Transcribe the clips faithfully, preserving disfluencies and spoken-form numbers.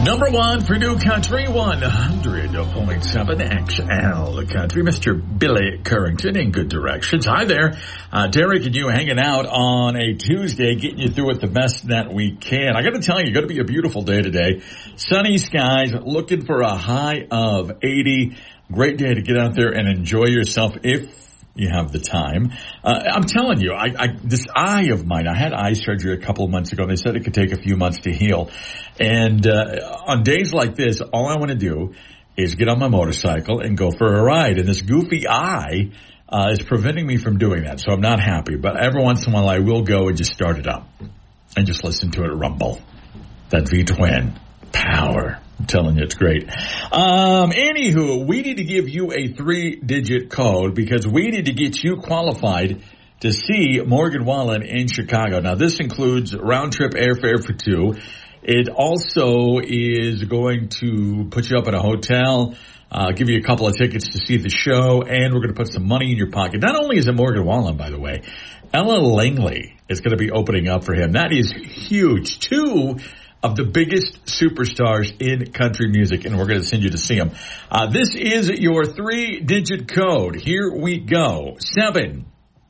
Number one for New Country, one hundred point seven X L Country. Mister Billy Currington in good directions. Hi there. Uh, Derek and you hanging out on a Tuesday, getting you through it the best that we can. I got to tell you, it's going to be a beautiful day today. Sunny skies, looking for a high of eighty. Great day to get out there and enjoy yourself if you have the time. Uh, I'm telling you, I, I, this eye of mine, I had eye surgery a couple of months ago. They said it could take a few months to heal. And uh, on days like this, all I want to do is get on my motorcycle and go for a ride. And this goofy eye uh, is preventing me from doing that. So I'm not happy. But every once in a while, I will go and just start it up and just listen to it rumble. That V-twin power. I'm telling you, it's great. Um, anywho, we need to give you a three-digit code because we need to get you qualified to see Morgan Wallen in Chicago. Now, this includes round-trip airfare for two. It also is going to put you up at a hotel, uh, give you a couple of tickets to see the show, and we're going to put some money in your pocket. Not only is it Morgan Wallen, by the way, Ella Langley is going to be opening up for him. That is huge. Two of the biggest superstars in country music, and we're going to send you to see them. Uh, this is your three-digit code. Here we go. Seven,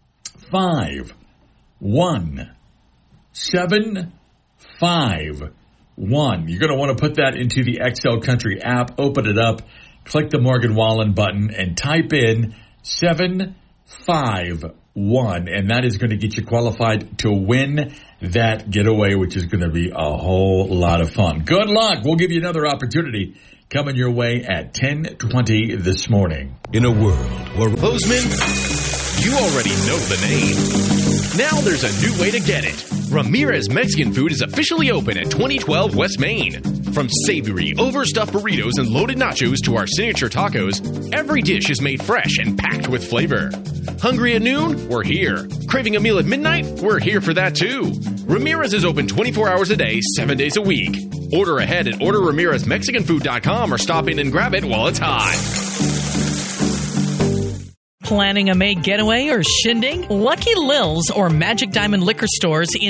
five, one, seven, five, one. You're going to want to put that into the X L Country app, open it up, click the Morgan Wallen button, and type in seven, five, one, and that is going to get you qualified to win that getaway, which is going to be a whole lot of fun. Good luck. We'll give you another opportunity coming your way at ten twenty this morning. In a world where Bozeman, you already know the name. Now there's a new way to get it. Ramirez Mexican Food is officially open at twenty twelve West Main. From savory, overstuffed burritos and loaded nachos to our signature tacos, every dish is made fresh and packed with flavor. Hungry at noon? We're here. Craving a meal at midnight? We're here for that too. Ramirez is open twenty-four hours a day, seven days a week. Order ahead at order ramirez mexican food dot com or stop in and grab it while it's hot. Planning a May getaway or shindig? Lucky Lil's or Magic Diamond Liquor Stores in